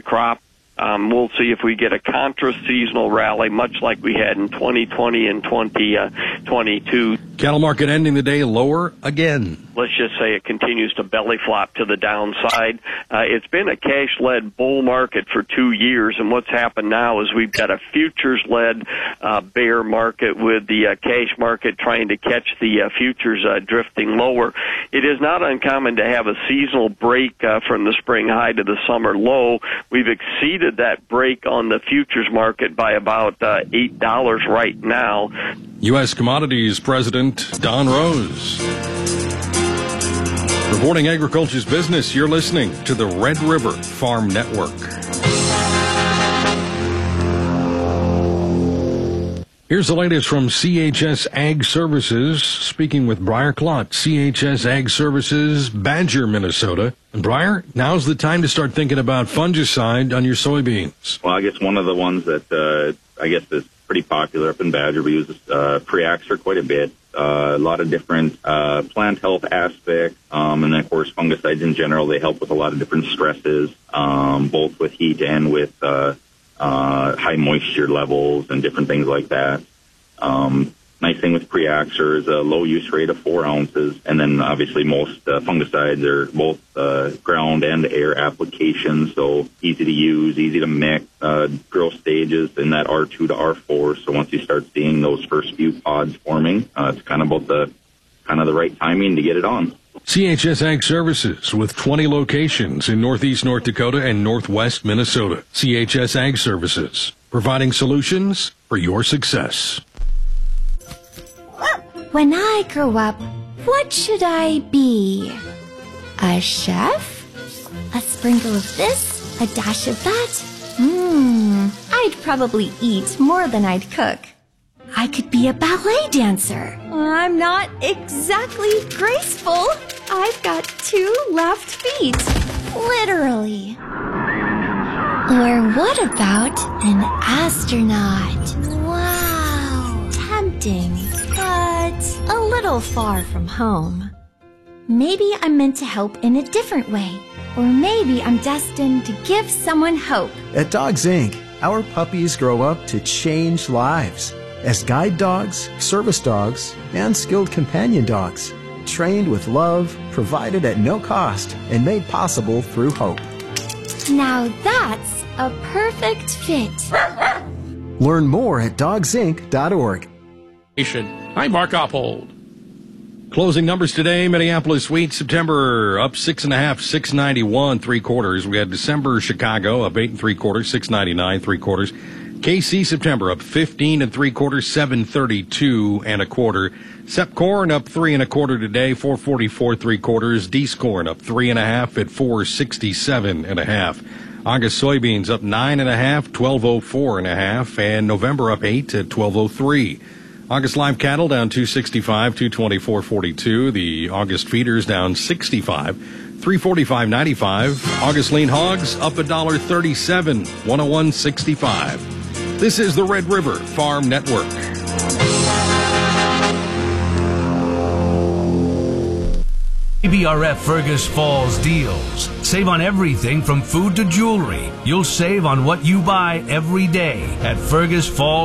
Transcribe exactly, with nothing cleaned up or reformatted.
crop. Um, we'll see if we get a contra-seasonal rally, much like we had in twenty twenty and twenty twenty-two. Cattle market ending the day lower again. Let's just say it continues to belly flop to the downside. Uh, it's been a cash-led bull market for two years, and what's happened now is we've got a futures-led uh, bear market with the uh, cash market trying to catch the uh, futures uh, drifting lower. It is not uncommon to have a seasonal break uh, from the spring high to the summer low. We've exceeded that break on the futures market by about uh, eight dollars right now. U S Commodities President Don Rose. Reporting agriculture's business, you're listening to the Red River Farm Network. Here's the latest from C H S Ag Services, speaking with Briar Klott, C H S Ag Services, Badger, Minnesota. And Briar, now's the time to start thinking about fungicide on your soybeans. Well, I guess one of the ones that uh, I guess is pretty popular up in Badger, we use uh, Preaxor quite a bit. Uh, a lot of different uh, plant health aspects, um, and then, of course, fungicides in general. They help with a lot of different stresses, um, both with heat and with uh, uh, high moisture levels and different things like that. Um, nice thing with Preaxor is a low use rate of four ounces, and then obviously most uh, fungicides are both uh, ground and air applications, so easy to use, easy to mix, uh, growth stages in that R two to R four. So once you start seeing those first few pods forming, uh, it's kind of about the kind of the right timing to get it on. C H S Ag Services with twenty locations in Northeast North Dakota and Northwest Minnesota. C H S Ag Services, providing solutions for your success. When I grow up, what should I be? A chef? A sprinkle of this? A dash of that? Mmm, I'd probably eat more than I'd cook. I could be a ballet dancer. I'm not exactly graceful. I've got two left feet. Literally. Or what about an astronaut? Wow, tempting. But a little far from home. Maybe I'm meant to help in a different way. Or maybe I'm destined to give someone hope. At Dogs Incorporated, our puppies grow up to change lives as guide dogs, service dogs, and skilled companion dogs. Trained with love, provided at no cost, and made possible through hope. Now that's a perfect fit. Learn more at dogs inc dot org. I'm Mark Oppold. Closing numbers today, Minneapolis wheat, September up six and a half, six ninety-one, three quarters. We had December Chicago up eight and three quarters, six ninety-nine, three quarters. K C September up fifteen and three quarters, seven thirty-two and a quarter. Sep corn up three and a quarter today, four forty-four, three quarters. Dees corn up three and a half at four sixty-seven and a half. August soybeans up nine and a half, twelve oh four and a half, and November up eight at twelve oh three. August live cattle down two sixty-five, two twenty-four forty-two. The August feeders down sixty-five, three forty-five ninety-five. August lean hogs up one dollar thirty-seven, one oh one sixty-five. This is the Red River Farm Network. A B R F Fergus Falls deals. Save on everything from food to jewelry. You'll save on what you buy every day at Fergus Falls.